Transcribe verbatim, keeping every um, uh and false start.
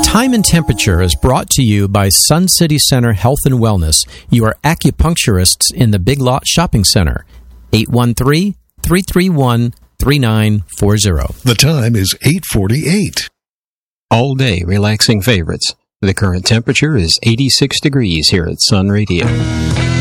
Time and Temperature is brought to you by Sun City Center Health and Wellness, your acupuncturists in the Big Lot Shopping Center. eight one three, three three one, three nine four zero. The time is eight forty-eight. All day relaxing favorites. The current temperature is eighty-six degrees here at Sun Radio.